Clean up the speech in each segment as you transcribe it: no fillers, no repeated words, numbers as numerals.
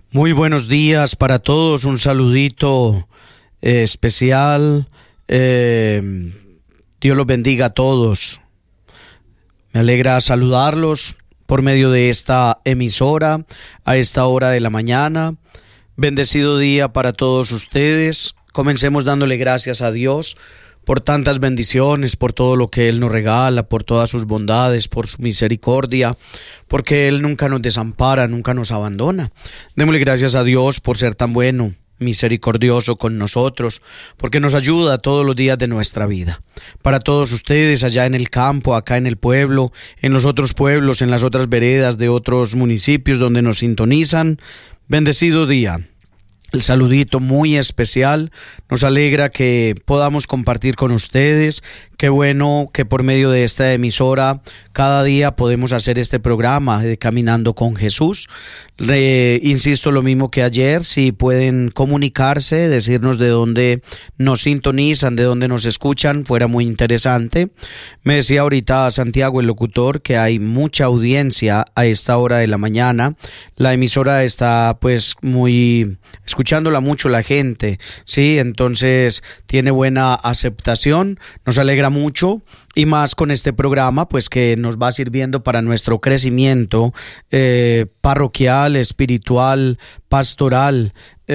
Muy buenos días para todos, un saludito especial. Dios los bendiga a todos. Me alegra saludarlos por medio de esta emisora a esta hora de la mañana. Bendecido día para todos ustedes. Comencemos dándole gracias a Dios por tantas bendiciones, por todo lo que Él nos regala, por todas sus bondades, por su misericordia, porque Él nunca nos desampara, nunca nos abandona. Démosle gracias a Dios por ser tan bueno, misericordioso con nosotros, porque nos ayuda todos los días de nuestra vida. Para todos ustedes allá en el campo, acá en el pueblo, en los otros pueblos, en las otras veredas de otros municipios donde nos sintonizan, bendecido día. El saludito muy especial, nos alegra que podamos compartir con ustedes. Qué bueno que por medio de esta emisora cada día podemos hacer este programa de Caminando con Jesús. Insisto lo mismo que ayer, si pueden comunicarse, decirnos de dónde nos sintonizan, de dónde nos escuchan, fuera muy interesante. Me decía ahorita Santiago, el locutor, que hay mucha audiencia a esta hora de la mañana. La emisora está pues muy escuchándola mucho la gente, ¿sí? Entonces tiene buena aceptación, nos alegra mucho, y más con este programa pues que nos va sirviendo para nuestro crecimiento parroquial, espiritual, pastoral.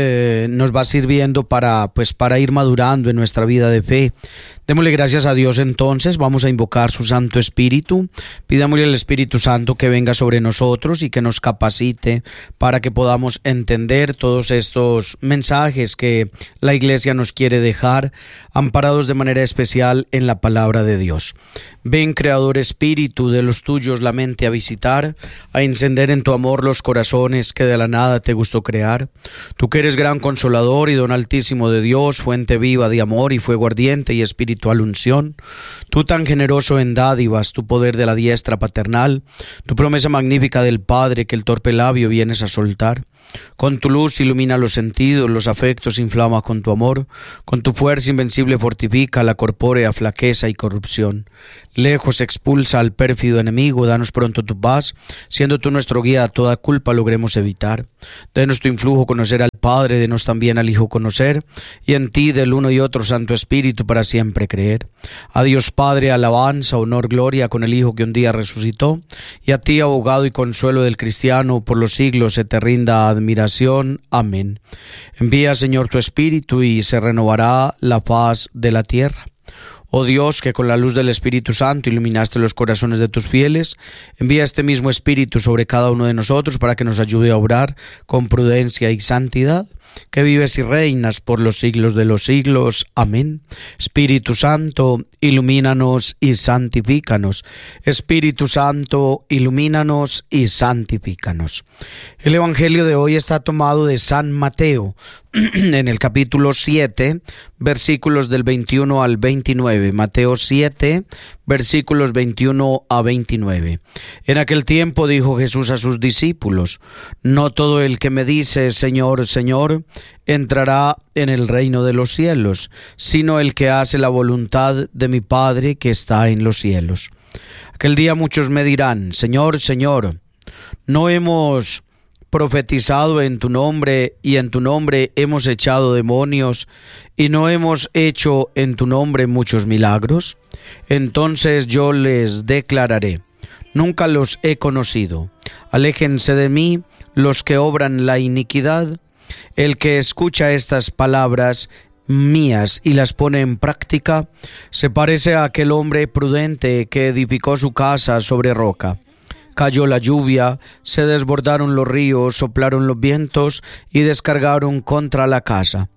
Nos va sirviendo para ir madurando en nuestra vida de fe. Démosle gracias a Dios entonces, vamos a invocar su Santo Espíritu, pidámosle al Espíritu Santo que venga sobre nosotros y que nos capacite para que podamos entender todos estos mensajes que la Iglesia nos quiere dejar, amparados de manera especial en la palabra de Dios. Ven, Creador Espíritu, de los tuyos la mente a visitar, a encender en tu amor los corazones que de la nada te gustó crear. Tú que eres gran consolador y don altísimo de Dios, fuente viva de amor y fuego ardiente y espiritual unción. Tú tan generoso en dádivas, tu poder de la diestra paternal, tu promesa magnífica del Padre que el torpe labio vienes a soltar. Con tu luz ilumina los sentidos, los afectos inflama con tu amor, con tu fuerza invencible fortifica la corpórea flaqueza y corrupción. Lejos expulsa al pérfido enemigo, danos pronto tu paz, siendo tú nuestro guía, toda culpa logremos evitar. Denos tu influjo conocer al Padre, denos también al Hijo conocer, y en ti del uno y otro Santo Espíritu para siempre creer. A Dios Padre alabanza, honor, gloria con el Hijo que un día resucitó, y a ti abogado y consuelo del cristiano, por los siglos se te rinda admiración. Amén. Envía, Señor, tu Espíritu y se renovará la faz de la tierra. Oh Dios, que con la luz del Espíritu Santo iluminaste los corazones de tus fieles, envía este mismo Espíritu sobre cada uno de nosotros para que nos ayude a obrar con prudencia y santidad, que vives y reinas por los siglos de los siglos. Amén. Espíritu Santo, ilumínanos y santifícanos. Espíritu Santo, ilumínanos y santifícanos. El Evangelio de hoy está tomado de San Mateo, en el capítulo 7, versículos del 21 al 29. Mateo 7, versículos 21 a 29. En aquel tiempo dijo Jesús a sus discípulos: no todo el que me dice Señor, Señor, entrará en el reino de los cielos, sino el que hace la voluntad de mi Padre que está en los cielos. Aquel día muchos me dirán: Señor, Señor, ¿no hemos profetizado en tu nombre, y en tu nombre hemos echado demonios, y no hemos hecho en tu nombre muchos milagros? Entonces yo les declararé: nunca los he conocido. Aléjense de mí los que obran la iniquidad. El que escucha estas palabras mías y las pone en práctica, se parece a aquel hombre prudente que edificó su casa sobre roca. Cayó la lluvia, se desbordaron los ríos, soplaron los vientos y descargaron contra la casa.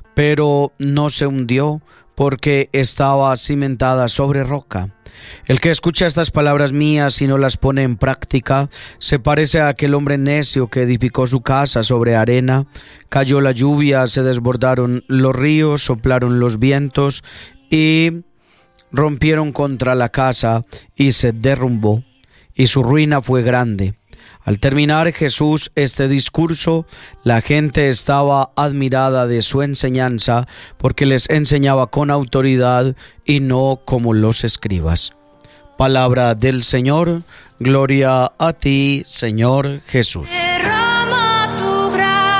Pero no se hundió porque estaba cimentada sobre roca. El que escucha estas palabras mías y no las pone en práctica, se parece a aquel hombre necio que edificó su casa sobre arena. Cayó la lluvia, se desbordaron los ríos, soplaron los vientos y rompieron contra la casa y se derrumbó, y su ruina fue grande. Al terminar Jesús este discurso, la gente estaba admirada de su enseñanza, porque les enseñaba con autoridad y no como los escribas. Palabra del Señor, gloria a ti, Señor Jesús. Derrama tu gracia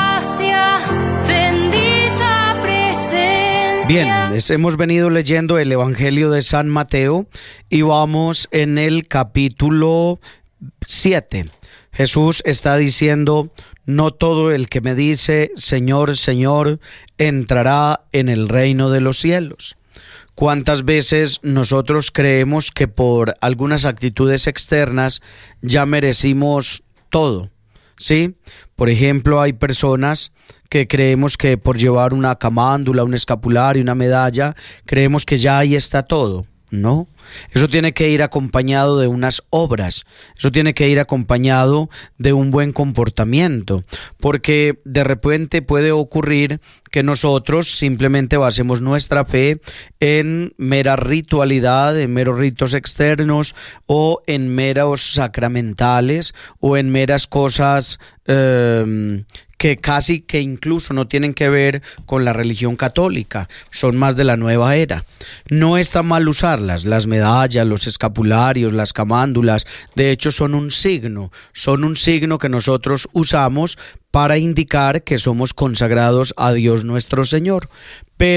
Bien, hemos venido leyendo el Evangelio de San Mateo y vamos en el capítulo 7. Jesús está diciendo: no todo el que me dice Señor, Señor, entrará en el reino de los cielos. ¿Cuántas veces nosotros creemos que por algunas actitudes externas ya merecimos todo? ¿Sí? Por ejemplo, hay personas que creemos que por llevar una camándula, un escapulario, una medalla, creemos que ya ahí está todo. No, eso tiene que ir acompañado de unas obras, eso tiene que ir acompañado de un buen comportamiento, porque de repente puede ocurrir que nosotros simplemente basemos nuestra fe en mera ritualidad, en meros ritos externos o en meros sacramentales o en meras cosas que casi que incluso no tienen que ver con la religión católica, son más de la nueva era. No está mal usarlas, las medallas, los escapularios, las camándulas, de hecho son un signo que nosotros usamos para indicar que somos consagrados a Dios nuestro Señor.